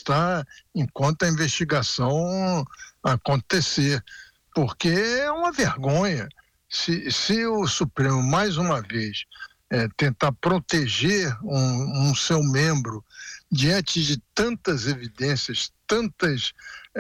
manifestar enquanto a investigação acontecer, porque é uma vergonha. Se o Supremo, mais uma vez, tentar proteger um seu membro diante de tantas evidências, tantas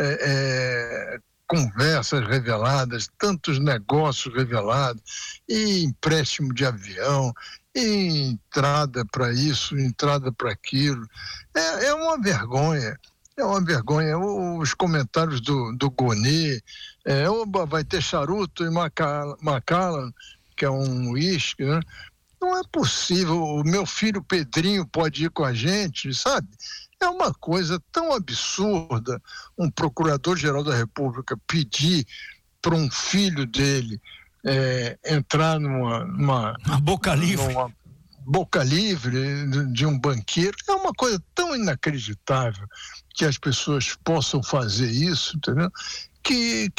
conversas reveladas, tantos negócios revelados, e empréstimo de avião, e entrada para isso, entrada para aquilo, é uma vergonha. É uma vergonha. Os comentários do Gonê, vai ter charuto e Macallan, que é um uísque, né? Não é possível. O meu filho Pedrinho pode ir com a gente, sabe? É uma coisa tão absurda um procurador-geral da República pedir para um filho dele entrar numa boca livre. Boca livre de um banqueiro. É uma coisa tão inacreditável que as pessoas possam fazer isso, entendeu? Que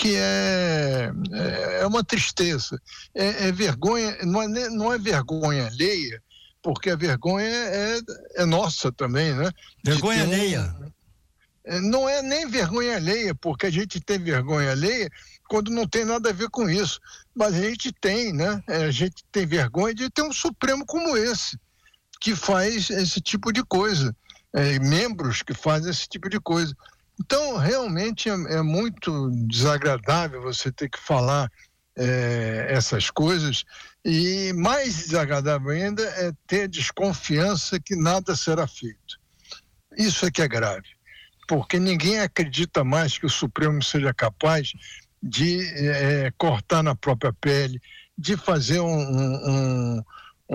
é uma tristeza. É vergonha, não é vergonha alheia, porque a vergonha é nossa também, né? Vergonha alheia. Não é nem vergonha alheia, porque a gente tem vergonha alheia quando não tem nada a ver com isso. Mas a gente tem, né? A gente tem vergonha de ter um Supremo como esse, que faz esse tipo de coisa. Membros que fazem esse tipo de coisa. Então, realmente é muito desagradável você ter que falar essas coisas, e mais desagradável ainda é ter desconfiança que nada será feito. Isso é que é grave, porque ninguém acredita mais que o Supremo seja capaz de cortar na própria pele, de fazer um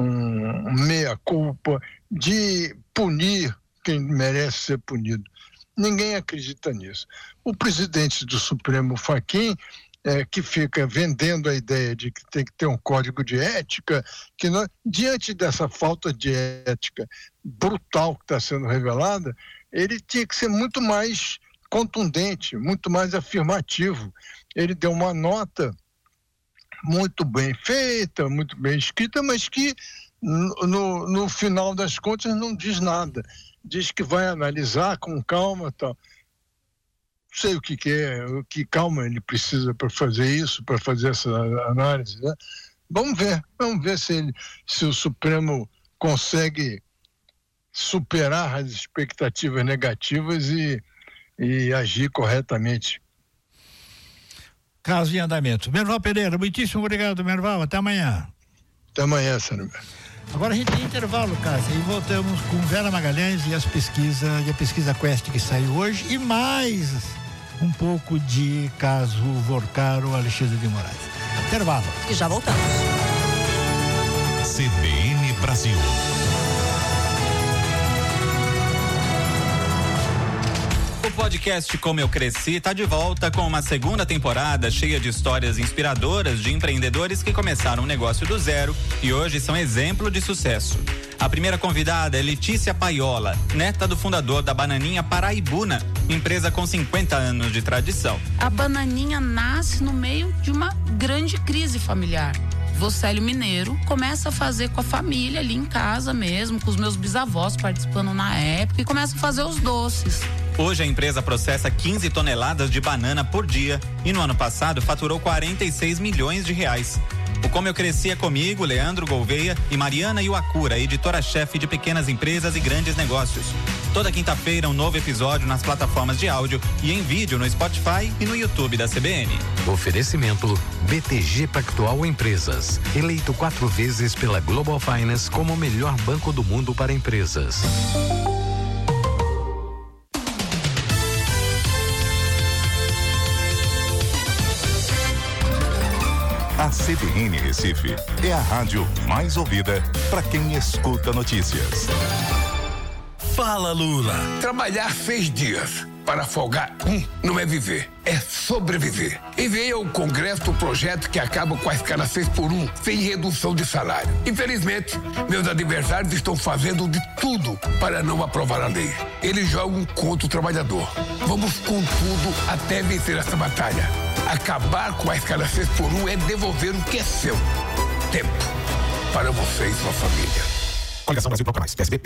meia-culpa, de punir quem merece ser punido. Ninguém acredita nisso. O presidente do Supremo, Fachin, que fica vendendo a ideia de que tem que ter um código de ética, diante dessa falta de ética brutal que está sendo revelada, ele tinha que ser muito mais contundente, muito mais afirmativo. Ele deu uma nota muito bem feita, muito bem escrita, mas que no final das contas não diz nada. Diz que vai analisar com calma, tal. Não sei o que que calma ele precisa para fazer isso, para fazer essa análise, né? Vamos ver se o Supremo consegue superar as expectativas negativas e agir corretamente. Caso em andamento. Merval Pereira, muitíssimo obrigado, Merval. Até amanhã. Até amanhã, Sérgio. Agora a gente tem intervalo, Cássio, e voltamos com Vera Magalhães e a pesquisa Quest que saiu hoje, e mais um pouco de caso Vorcaro Alexandre de Moraes. Intervalo. E já voltamos. CBN Brasil. O podcast Como Eu Cresci está de volta com uma segunda temporada cheia de histórias inspiradoras de empreendedores que começaram um negócio do zero e hoje são exemplo de sucesso. A primeira convidada é Letícia Paiola, neta do fundador da Bananinha Paraibuna, empresa com 50 anos de tradição. A Bananinha nasce no meio de uma grande crise familiar. Vocélio Mineiro começa a fazer com a família ali em casa mesmo, com os meus bisavós participando na época, e começa a fazer os doces. Hoje a empresa processa 15 toneladas de banana por dia e no ano passado faturou 46 milhões de reais. O Como Eu Cresci é comigo, Leandro Gouveia e Mariana Iwakura, editora-chefe de pequenas empresas e grandes negócios. Toda quinta-feira um novo episódio nas plataformas de áudio e em vídeo no Spotify e no YouTube da CBN. Oferecimento BTG Pactual Empresas, eleito 4 vezes pela Global Finance como o melhor banco do mundo para empresas. A CBN Recife é a rádio mais ouvida para quem escuta notícias. Fala, Lula. Trabalhar 6 dias para folgar não é viver, é sobreviver. Enviei ao Congresso o projeto que acaba com a escala 6x1, sem redução de salário. Infelizmente, meus adversários estão fazendo de tudo para não aprovar a lei. Eles jogam contra o trabalhador. Vamos com tudo até vencer essa batalha. Acabar com a escala 6x1 é devolver o que é seu. Tempo para você e sua família. Coligação Brasil Pro Canais, PSB,